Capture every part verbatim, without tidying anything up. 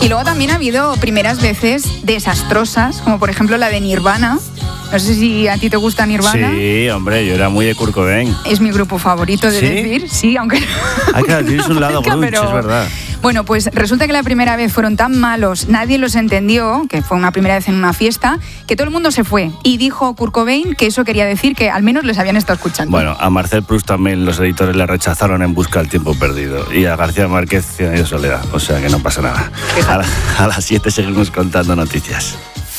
Y luego también ha habido primeras veces desastrosas, como por ejemplo la de Nirvana. No sé si a ti te gusta Nirvana. Sí, hombre, yo era muy de Kurt Cobain. Es mi grupo favorito de ¿Sí? decir, sí, aunque... Ah, claro, tienes un lado grunge, pero... es verdad. Bueno, pues resulta que la primera vez fueron tan malos, nadie los entendió, que fue una primera vez en una fiesta, que todo el mundo se fue. Y dijo Kurt Cobain que eso quería decir que al menos les habían estado escuchando. Bueno, a Marcel Proust también los editores le rechazaron en Busca del tiempo perdido. Y a García Márquez, Cien años de soledad. O sea que no pasa nada. A, la, a las siete seguimos contando noticias.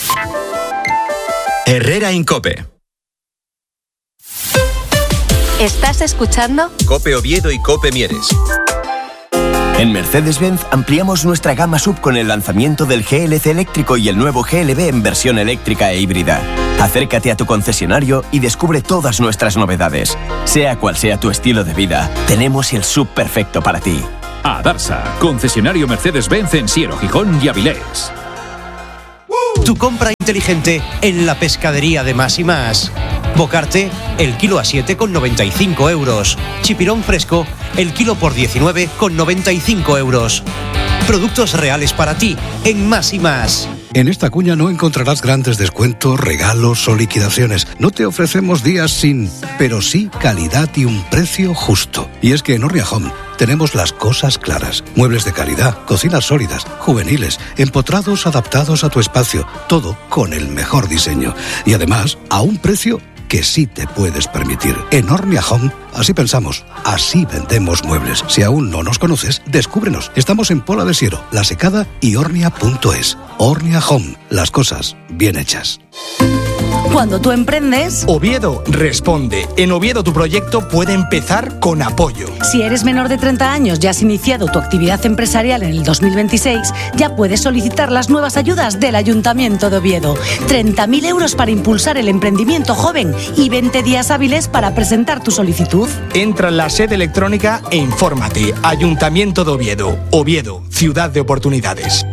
Herrera en COPE. ¿Estás escuchando? COPE Oviedo y COPE Mieres. En Mercedes-Benz ampliamos nuestra gama sub con el lanzamiento del G L C eléctrico y el nuevo G L B en versión eléctrica e híbrida. Acércate a tu concesionario y descubre todas nuestras novedades. Sea cual sea tu estilo de vida, tenemos el sub perfecto para ti. Adarsa, concesionario Mercedes-Benz en Siero, Gijón y Avilés. Tu compra inteligente en la pescadería de Más y Más. Bocarte, el kilo a siete con noventa y cinco euros. Chipirón fresco, el kilo por diecinueve con noventa y cinco euros. Productos reales para ti en Más y Más. En esta cuña no encontrarás grandes descuentos, regalos o liquidaciones. No te ofrecemos días sin, pero sí calidad y un precio justo. Y es que en Ornia Home tenemos las cosas claras. Muebles de calidad, cocinas sólidas, juveniles, empotrados adaptados a tu espacio. Todo con el mejor diseño. Y además, a un precio que sí te puedes permitir. En Ornia Home, así pensamos, así vendemos muebles. Si aún no nos conoces, descúbrenos. Estamos en Pola de Siero, La Secada y ornia punto es. Ornia Home, las cosas bien hechas. Cuando tú emprendes... Oviedo responde. En Oviedo tu proyecto puede empezar con apoyo. Si eres menor de treinta años y has iniciado tu actividad empresarial en el dos mil veintiséis, ya puedes solicitar las nuevas ayudas del Ayuntamiento de Oviedo. treinta mil euros para impulsar el emprendimiento joven y veinte días hábiles para presentar tu solicitud. Entra en la sede electrónica e infórmate. Ayuntamiento de Oviedo. Oviedo, ciudad de oportunidades.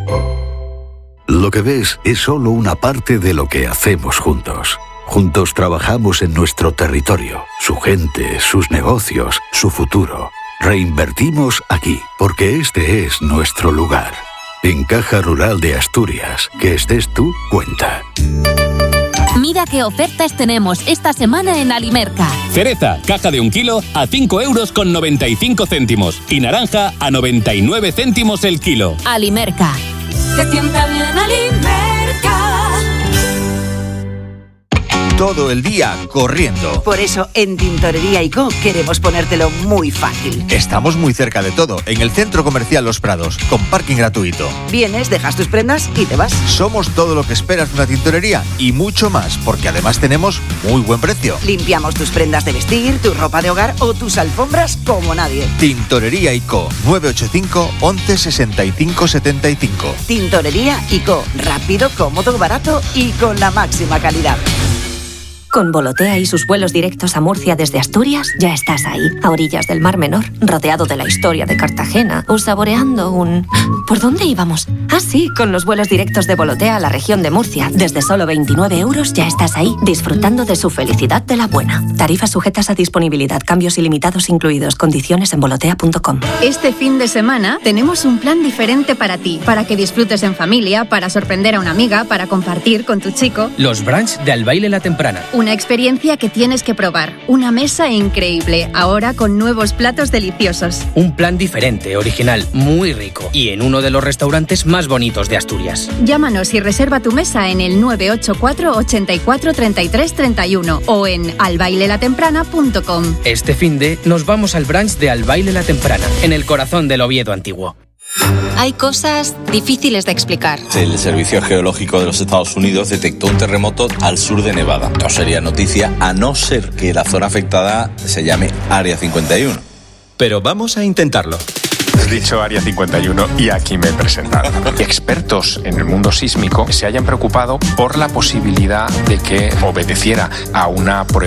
Lo que ves es solo una parte de lo que hacemos juntos. Juntos trabajamos en nuestro territorio, su gente, sus negocios, su futuro. Reinvertimos aquí, porque este es nuestro lugar. En Caja Rural de Asturias, que estés tú, cuenta. Mira qué ofertas tenemos esta semana en Alimerca. Cereza, caja de un kilo a cinco euros con noventa y cinco céntimos. Y naranja a noventa y nueve céntimos el kilo. Alimerca. Se sienta bien Alimerca. Todo el día corriendo. Por eso en Tintorería y Co queremos ponértelo muy fácil. Estamos muy cerca de todo, en el Centro Comercial Los Prados, con parking gratuito. Vienes, dejas tus prendas y te vas. Somos todo lo que esperas de una tintorería y mucho más, porque además tenemos muy buen precio. Limpiamos tus prendas de vestir, tu ropa de hogar o tus alfombras como nadie. Tintorería y Co, nueve ocho cinco, once, sesenta y cinco, setenta y cinco. Tintorería y Co, rápido, cómodo, barato y con la máxima calidad. Con Volotea y sus vuelos directos a Murcia desde Asturias, ya estás ahí, a orillas del Mar Menor, rodeado de la historia de Cartagena, o saboreando un... ¿Por dónde íbamos? Ah, sí, con los vuelos directos de Volotea a la región de Murcia. Desde solo veintinueve euros ya estás ahí, disfrutando de su felicidad de la buena. Tarifas sujetas a disponibilidad, cambios ilimitados incluidos, condiciones en volotea punto com. Este fin de semana tenemos un plan diferente para ti, para que disfrutes en familia, para sorprender a una amiga, para compartir con tu chico. Los brunch de Al Baile La Temprana. Una experiencia que tienes que probar. Una mesa increíble, ahora con nuevos platos deliciosos. Un plan diferente, original, muy rico y en uno de los restaurantes más bonitos de Asturias. Llámanos y reserva tu mesa en el nueve ocho cuatro, ochenta y cuatro, treinta y tres, treinta y uno o en al baile la temprana punto com. Este finde nos vamos al brunch de Al Baile La Temprana, en el corazón del Oviedo antiguo. Hay cosas difíciles de explicar. El Servicio Geológico de los Estados Unidos detectó un terremoto al sur de Nevada. No sería noticia a no ser que la zona afectada se llame Área cincuenta y uno. Pero vamos a intentarlo. He dicho Área cincuenta y uno y aquí me he presentado. Expertos en el mundo sísmico se hayan preocupado por la posibilidad de que obedeciera a una prueba